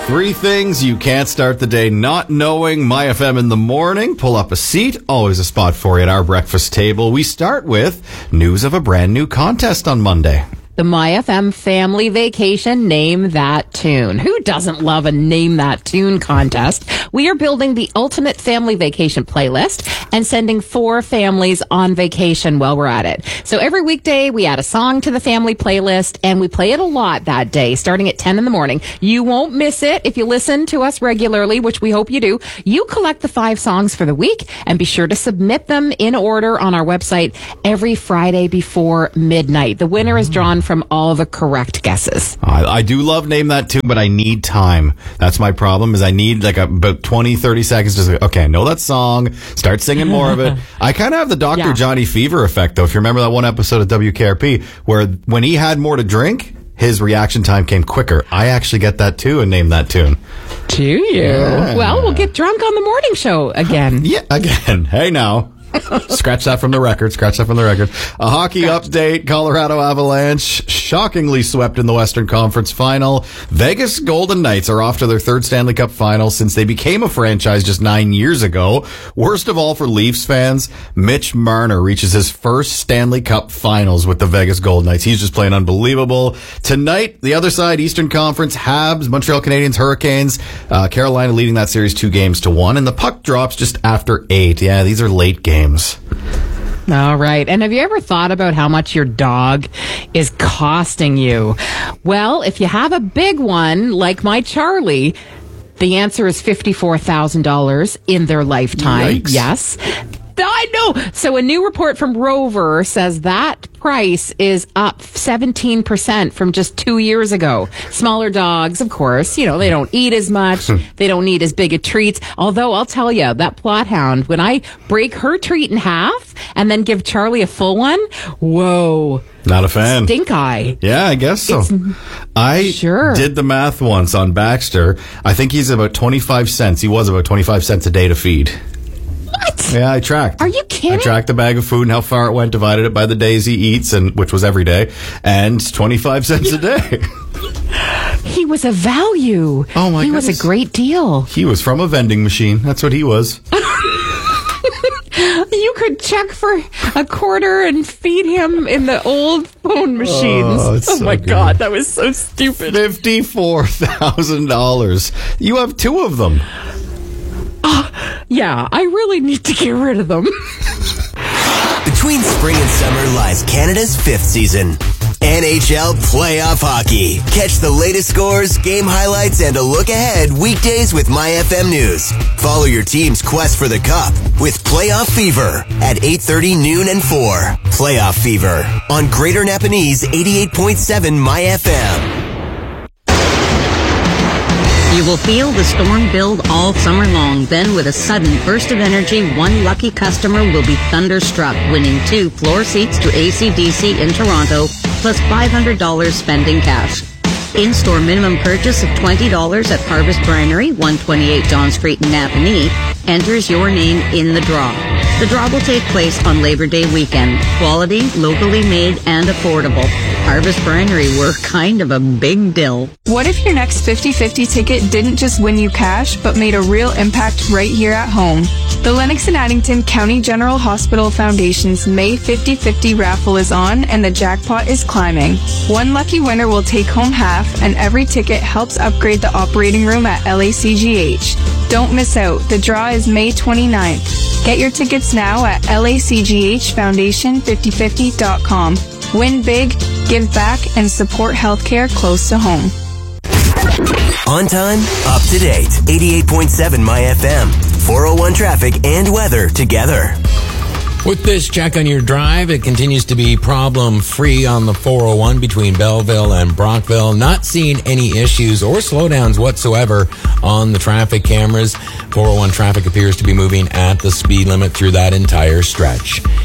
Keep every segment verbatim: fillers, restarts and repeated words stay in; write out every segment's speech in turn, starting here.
Three things you can't start the day not knowing. My F M in the morning. Pull up a seat. Always a spot for you at our breakfast table. We start with news of a brand new contest on Monday. The My F M Family Vacation Name That Tune. Who doesn't love a Name That Tune contest? We are building the ultimate family vacation playlist and sending four families on vacation while we're at it. So every weekday, we add a song to the family playlist, and we play it a lot that day, starting at ten in the morning. You won't miss it if you listen to us regularly, which we hope you do. You collect the five songs for the week, and be sure to submit them in order on our website every Friday before midnight. The winner is drawn from all the correct guesses. I, I do love Name That Tune, but I need time. That's my problem, is I need like a, about twenty, thirty seconds to say, okay, I know that song, start singing more of it. I kind of have the Doctor Yeah. Johnny Fever effect, though. If you remember that one episode of W K R P, where when he had more to drink, his reaction time came quicker. I actually get that too and Name That Tune. Do you? Yeah. Well, we'll get drunk on the morning show again. Yeah, again. Hey, now. Scratch that from the record. Scratch that from the record. A hockey Scratch. update. Colorado Avalanche shockingly swept in the Western Conference Final. Vegas Golden Knights are off to their third Stanley Cup final since they became a franchise just nine years ago. Worst of all for Leafs fans, Mitch Marner reaches his first Stanley Cup finals with the Vegas Golden Knights. He's just playing unbelievable. Tonight, the other side, Eastern Conference, Habs, Montreal Canadiens, Hurricanes. Uh, Carolina leading that series two games to one. And the puck drops just after eight. Yeah, these are late games. All right. And have you ever thought about how much your dog is costing you? Well, if you have a big one like my Charlie, the answer is fifty-four thousand dollars in their lifetime. Yikes. Yes. I know. So a new report from Rover says that price is up seventeen percent from just two years ago. Smaller dogs, of course, you know, they don't eat as much. They don't need as big a treats. Although I'll tell you, that Plot Hound, when I break her treat in half and then give Charlie a full one, whoa. Not a fan. Stink eye. Yeah, I guess so. It's, I sure. did the math once on Baxter. I think he's about twenty-five cents. He was about twenty-five cents a day to feed. What? Yeah, I tracked. Are you kidding? I tracked the bag of food and how far it went, divided it by the days he eats, and which was every day, and twenty-five cents a day. He was a value. Oh, my He goodness. was a great deal. He was from a vending machine. That's what he was. You could check for a quarter and feed him in the old phone machines. Oh, it's oh so my good. God, that was so stupid. fifty-four thousand dollars. You have two of them. Oh, yeah, I really need to get rid of them. Between spring and summer lies Canada's fifth season. N H L Playoff Hockey. Catch the latest scores, game highlights, and a look ahead weekdays with My F M News. Follow your team's quest for the Cup with Playoff Fever at eight thirty, noon, and four. Playoff Fever on Greater Napanese eighty-eight point seven My F M. You will feel the storm build all summer long. Then, with a sudden burst of energy, one lucky customer will be thunderstruck, winning two floor seats to A C D C in Toronto, plus five hundred dollars spending cash. In-store minimum purchase of twenty dollars at Harvest Brinery, one twenty-eight John Street in Napanee, enters your name in the draw. The draw will take place on Labor Day weekend. Quality, locally made, and affordable. Harvest Brinery were kind of a big deal. What if your next fifty-fifty ticket didn't just win you cash, but made a real impact right here at home? The Lennox and Addington County General Hospital Foundation's May fifty-fifty raffle is on, and the jackpot is climbing. One lucky winner will take home half, and every ticket helps upgrade the operating room at L A C G H. Don't miss out. The draw is May twenty-ninth. Get your tickets now at L A C G H foundation fifty fifty dot com. Win big, give back, and support healthcare close to home. On time, up to date. eighty-eight point seven My F M. four oh one traffic and weather together. With this check on your drive, it continues to be problem-free on the four oh one between Belleville and Brockville. Not seeing any issues or slowdowns whatsoever on the traffic cameras. four oh one traffic appears to be moving at the speed limit through that entire stretch.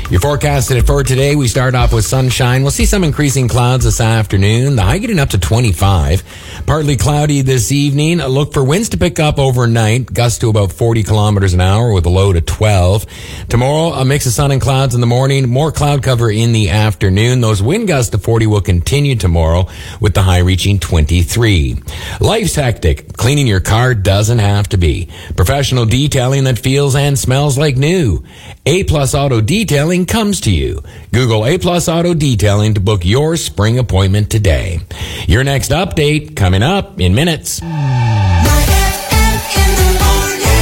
Your forecast for today, we start off with sunshine. We'll see some increasing clouds this afternoon. The high getting up to twenty-five. Partly cloudy this evening. Look for winds to pick up overnight. Gusts to about forty kilometers an hour with a low to twelve. Tomorrow, a mix of sun and clouds in the morning. More cloud cover in the afternoon. Those wind gusts to forty will continue tomorrow with the high reaching twenty-three. Life's hectic. Cleaning your car doesn't have to be. Professional detailing that feels and smells like new. A-Plus Auto Detailing comes to you. Google A-Plus Auto Detailing to book your spring appointment today. Your next update coming up in minutes.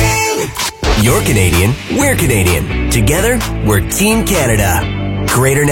You're Canadian, we're Canadian. Together, we're Team Canada. Greater